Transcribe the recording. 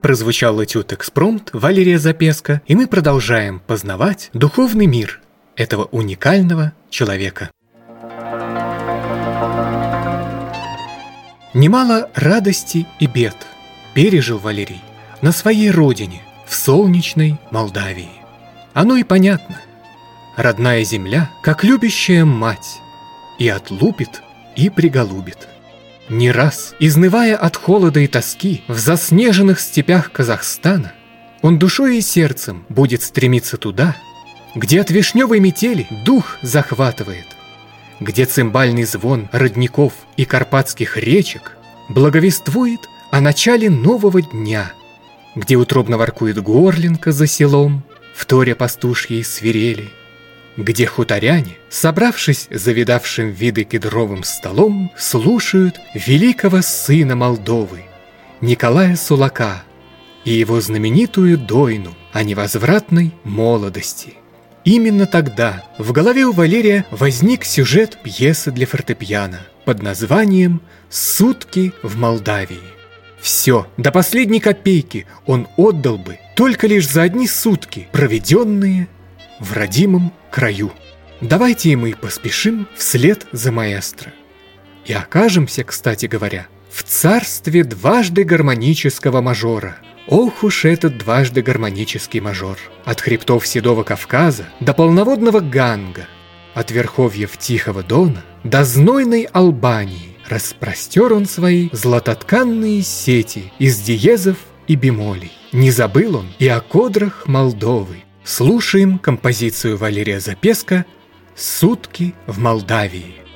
Прозвучал этюд-экспромт Валерия Запеска, и мы продолжаем познавать духовный мир этого уникального человека. Немало радости и бед пережил Валерий на своей родине, в солнечной Молдавии. Оно и понятно. Родная земля, как любящая мать, и отлупит, и приголубит. Не раз, изнывая от холода и тоски в заснеженных степях Казахстана, он душой и сердцем будет стремиться туда, где от вишневой метели дух захватывает, где цимбальный звон родников и карпатских речек благовествует о начале нового дня, где утробно воркует горлинка за селом, вторя пастушьей свирели, где хуторяне, собравшись за видавшим виды кедровым столом, слушают великого сына Молдовы, Николая Сулака, и его знаменитую дойну о невозвратной молодости. Именно тогда в голове у Валерия возник сюжет пьесы для фортепиано под названием «Сутки в Молдавии». Все, до последней копейки он отдал бы только лишь за одни сутки, проведенные в родимом краю. Давайте и мы поспешим вслед за маэстро. И окажемся, кстати говоря, в царстве дважды гармонического мажора. Ох уж этот дважды гармонический мажор! От хребтов Седого Кавказа до полноводного Ганга, от верховьев Тихого Дона до знойной Албании распростер он свои златотканные сети из диезов и бемолей. Не забыл он и о кодрах Молдовы. Слушаем композицию Валерия Запеска «Сутки в Молдавии».